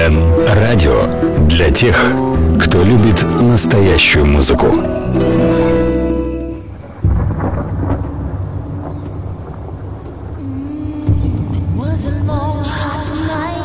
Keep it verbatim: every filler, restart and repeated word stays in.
Эн-радио для тех, кто любит настоящую музыку. Was a long hot night.